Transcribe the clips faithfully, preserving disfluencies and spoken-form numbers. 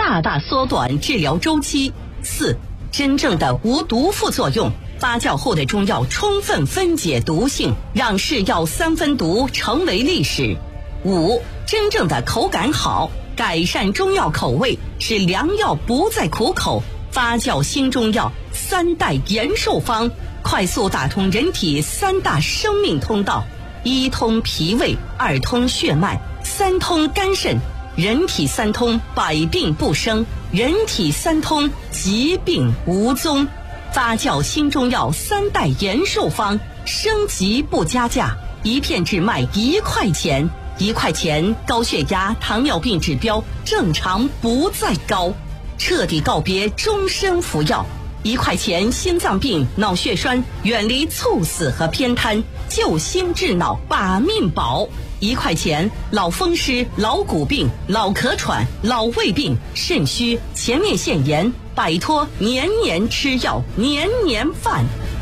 大大缩短治疗周期。四、真正的无毒副作用，发酵后的中药充分分解毒性，让是药三分毒成为历史。五、真正的口感好，改善中药口味，使良药不再苦口。发酵新中药三代延寿方，快速打通人体三大生命通道：一通脾胃，二通血脉，三通肝肾。人体三通，百病不生；人体三通，疾病无踪。发酵新中药三代延寿方，升级不加价，一片只卖一块钱。一块钱，高血压、糖尿病指标正常不再高，彻底告别终身服药。一块钱，心脏病、脑血栓远离猝死和偏瘫，救心治脑把命保。一块钱，老风湿、老骨病、老咳喘、老胃病、肾虚、前列腺炎，摆脱年年吃药、年年犯。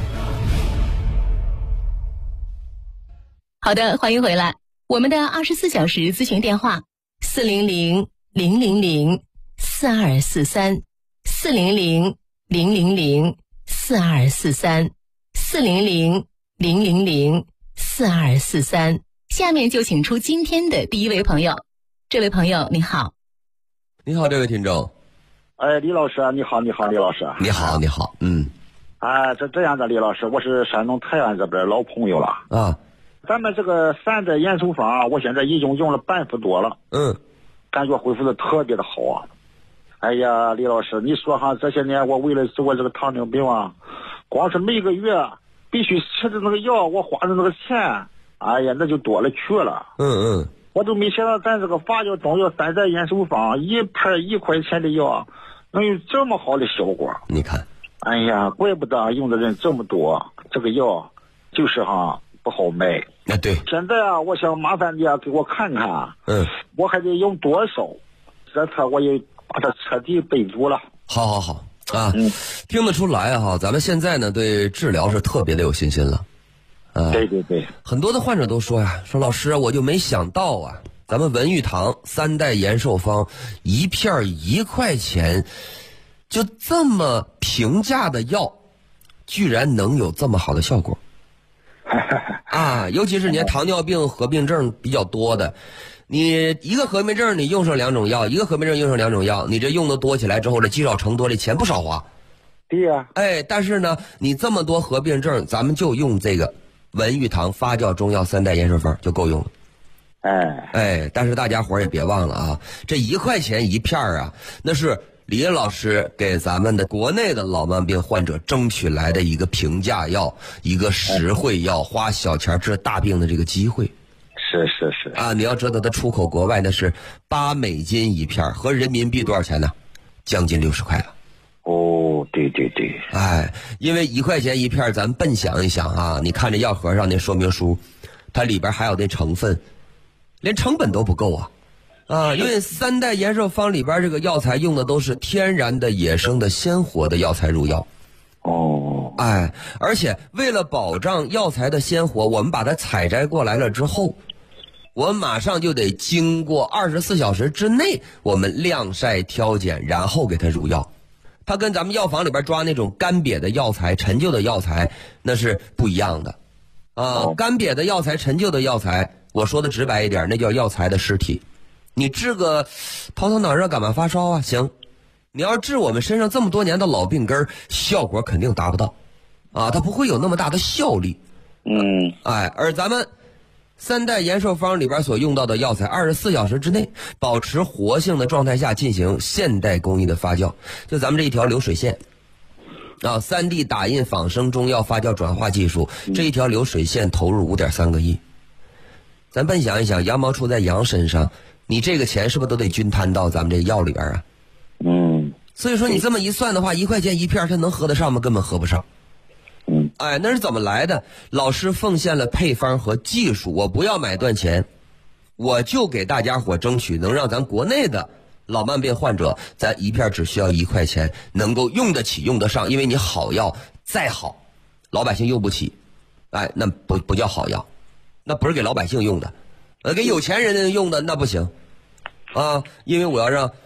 好的，欢迎回来。我们的二十四小时咨询电话：四零零零零零四二四三，四零零零零零四二四三，四零零零零零四二四三。下面就请出今天的第一位朋友。这位朋友你好。 你好，这位听众。 哎，李老师你好，你好，李老师。 你好，你好，嗯。 啊，这这样的，李老师，我是山东泰安这边老朋友了啊。 咱们这个三代延寿方，我现在已经用了半幅多了， 嗯，感觉恢复的特别的好啊。哎呀，李老师，你说哈，这些年我为了治我这个糖尿病啊，光是每个月必须吃的那个药，我花的那个钱，哎呀，那就多了去了。 嗯嗯， 我都没想到咱这个发酵中药三代延寿方一盘一块钱的药，能有这么好的效果。 你看， 哎呀，怪不得用的人这么多，这个药就是哈不好卖。 啊，对。 现在啊，我想麻烦你啊，给我看看， 嗯， 我还得用多少？这次我也把它彻底备足了。 好好好啊，嗯，听得出来哈，咱们现在呢对治疗是特别的有信心了。啊， 对对对， 很多的患者都说呀，说老师我就没想到啊，咱们文玉堂三代延寿方一片一块钱，就这么平价的药，居然能有这么好的效果。啊，尤其是你看糖尿病合并症比较多的，你一个合并症你用上两种药，一个合并症用上两种药，你这用的多起来之后，这积少成多，这钱不少花。 对呀、啊， 哎，但是呢，你这么多合并症，咱们就用这个文玉堂发酵中药三代延寿方就够用了。 哎哎，但是大家伙儿也别忘了啊，这一块钱一片啊，那是李老师给咱们的国内的老慢病患者争取来的一个平价药，一个实惠药，花小钱治大病的这个机会。 是是是啊，你要知道它出口国外那是八美金一片，合人民币多少钱呢？将近六十块了。 哦，对对对， 哎，因为一块钱一片，咱笨想一想啊，你看这药盒上那说明书，它里边还有那成分，连成本都不够啊。啊，因为三代延寿方里边这个药材用的都是天然的、野生的、鲜活的药材入药。 哦， 哎，而且为了保障药材的鲜活，我们把它采摘过来了之后，我们马上就得经过二十四小时之内，我们晾晒、挑拣，然后给它入药。它跟咱们药房里边抓那种干瘪的药材、陈旧的药材那是不一样的。啊， 哦、 干瘪的药材、陈旧的药材，我说的直白一点，那叫药材的尸体。你治个头疼脑热感冒发烧啊，行。你要治我们身上这么多年的老病根，效果肯定达不到啊，它不会有那么大的效力。 嗯， 哎，而咱们三代延寿方里边所用到的药材，二十四小时之内保持活性的状态下进行现代工艺的发酵，就咱们这一条流水线啊，三 D 打印仿生中药发酵转化技术，这一条流水线投入五点三个亿。咱笨想一想，羊毛出在羊身上，你这个钱是不是都得均摊到咱们这药里边啊？ 嗯， 所以说你这么一算的话，一块钱一片，它能合得上吗？根本合不上。 嗯， 哎，那是怎么来的？老师奉献了配方和技术，我不要买断钱，我就给大家伙争取能让咱国内的老慢病患者，咱一片只需要一块钱，能够用得起、用得上。因为你好药再好，老百姓用不起，哎，那不不叫好药，那不是给老百姓用的，呃，给有钱人用的那不行啊！因为我要让